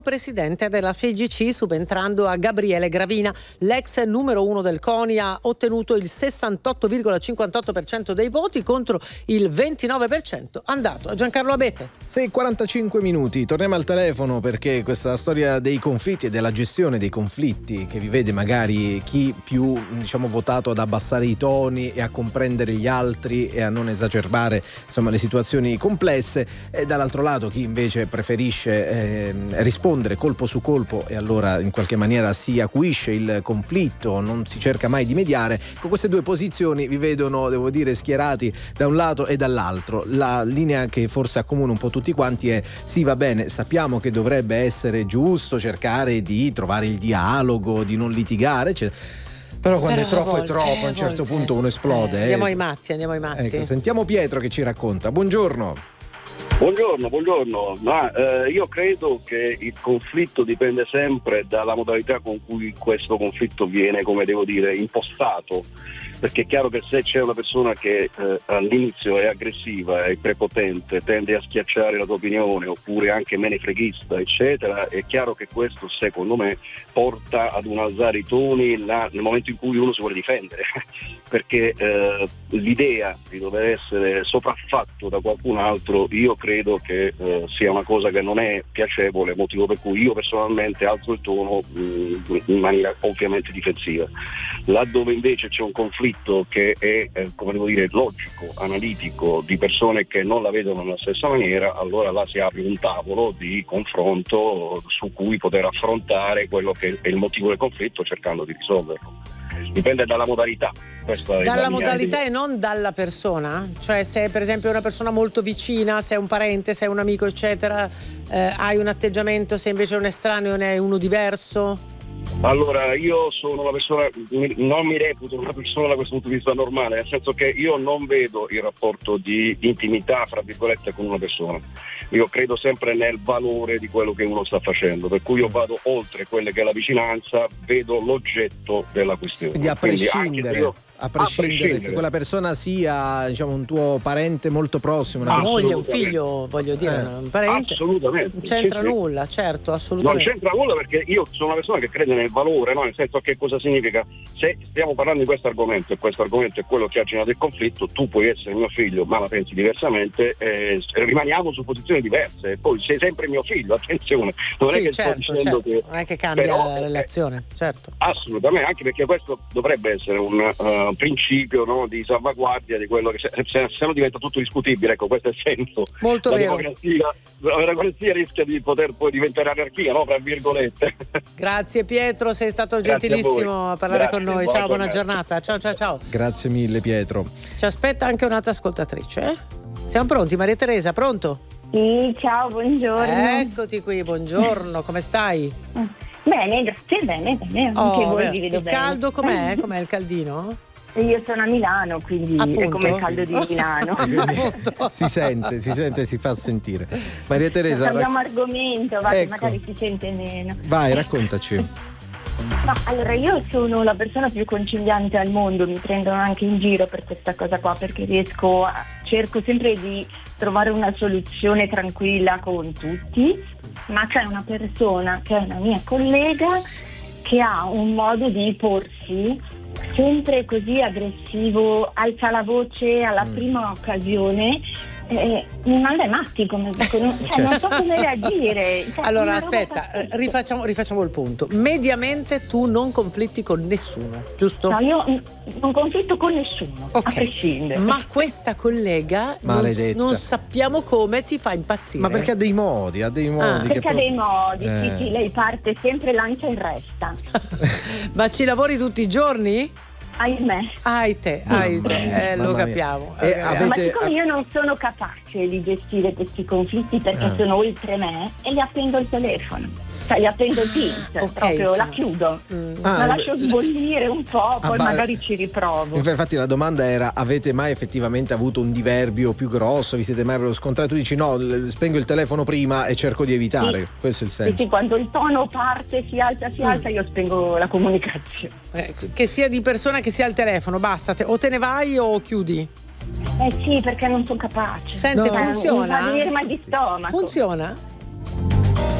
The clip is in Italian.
Presidente della FIGC, subentrando a Gabriele Gravina. L'ex numero 1 del CONI ha ottenuto il 68,58% dei voti contro il 29% andato a Giancarlo Abete. 6:45 minuti, torniamo al telefono perché questa storia dei conflitti e della gestione dei conflitti, che vi vede magari chi più votato ad abbassare i toni e a comprendere gli altri e a non esacerbare le situazioni complesse, e dall'altro lato chi invece preferisce rispondere colpo su colpo, e allora in qualche maniera si acuisce il conflitto, non si cerca mai di mediare. Con queste due posizioni vi vedono, devo dire, schierati da un lato e dall'altro. La linea che forse accomuna un po' tutti quanti è: sì, va bene, sappiamo che dovrebbe essere giusto cercare di trovare il dialogo, di non litigare, eccetera. Però quando è troppo è troppo, a un certo punto uno esplode. Andiamo ai matti. Ecco, sentiamo Pietro che ci racconta. Buongiorno. Buongiorno. Io credo che il conflitto dipende sempre dalla modalità con cui questo conflitto viene, impostato. Perché è chiaro che se c'è una persona che all'inizio è aggressiva, è prepotente, tende a schiacciare la tua opinione, oppure anche menefreghista, eccetera, è chiaro che questo, secondo me, porta ad un alzare i toni nel momento in cui uno si vuole difendere. Perché l'idea di dover essere sopraffatto da qualcun altro, io credo che sia una cosa che non è piacevole, motivo per cui io personalmente alzo il tono in maniera ovviamente difensiva. Laddove invece c'è un conflitto che è logico, analitico, di persone che non la vedono nella stessa maniera, allora là si apre un tavolo di confronto su cui poter affrontare quello che è il motivo del conflitto, cercando di risolverlo. Dipende dalla modalità. Dalla modalità e non dalla persona? Cioè, se per esempio è una persona molto vicina, se è un parente, se è un amico, eccetera, hai un atteggiamento, se invece è un estraneo ne hai uno diverso? Allora, io sono una persona, non mi reputo una persona da questo punto di vista normale, nel senso che io non vedo il rapporto di intimità, fra virgolette, con una persona. Io credo sempre nel valore di quello che uno sta facendo, per cui io vado oltre quelle che è la vicinanza, vedo l'oggetto della questione. Quindi a prescindere che quella persona sia un tuo parente molto prossimo, una moglie, un figlio, voglio dire, un parente, assolutamente non c'entra nulla, certo, assolutamente. Non c'entra nulla, perché io sono una persona che crede nel valore, no? Nel senso, che cosa significa? Se stiamo parlando di questo argomento e questo argomento è quello che ha generato il conflitto, tu puoi essere mio figlio ma la pensi diversamente, rimaniamo su posizioni diverse, poi sei sempre mio figlio, attenzione, non è che certo, che non è che cambia la relazione, certo. Assolutamente, anche perché questo dovrebbe essere un principio, no, di salvaguardia di quello che se no diventa tutto discutibile. Ecco, questo è il senso. Molto vero. La democrazia rischia di poter poi diventare anarchia, no, tra virgolette. Grazie Pietro, sei stato gentilissimo a parlare con noi. Ciao, buona giornata. Ciao. Grazie mille Pietro. Ci aspetta anche un'altra ascoltatrice. Siamo pronti? Maria Teresa, pronto? Sì, ciao, buongiorno. Eccoti qui, buongiorno, come stai? Bene, grazie, bene. Anche voi vi vedo il bene. Caldo com'è? Com'è il caldino? Io sono a Milano, quindi appunto. È come il caldo di Milano. si sente, si fa sentire. Maria Teresa, cambiamo argomento, magari si sente meno. Vai, raccontaci. Allora, io sono la persona più conciliante al mondo, mi prendono anche in giro per questa cosa qua, perché cerco sempre di trovare una soluzione tranquilla con tutti, ma c'è una persona che è una mia collega che ha un modo di porsi sempre così aggressivo, alza la voce alla prima occasione, mi manda i matti, non so come reagire. Allora aspetta, rifacciamo il punto. Mediamente tu non conflitti con nessuno, giusto? No, io non conflitto con nessuno, a prescindere. Ma questa collega non sappiamo come ti fa impazzire. Ma perché ha dei modi? Perché ha dei modi, sì, lei parte sempre, lancia in resta. Ma ci lavori tutti i giorni? Ahimè. Lo capiamo. Ma siccome io non sono capace di gestire questi conflitti perché sono oltre me, e le appendo il telefono, gli appendo il Teams, proprio la chiudo, la lascio sbollire un po', poi magari ci riprovo. Infatti la domanda era: avete mai effettivamente avuto un diverbio più grosso? Vi siete mai scontrati? Tu dici no, spengo il telefono prima e cerco di evitare. Sì. Questo è il senso. Sì, quando il tono parte, si alza, io spengo la comunicazione. Che sia di persona che sia al telefono, basta, o te ne vai o chiudi? Sì, perché non sono capace. Senti, funziona? Un mal di stomaco. Funziona?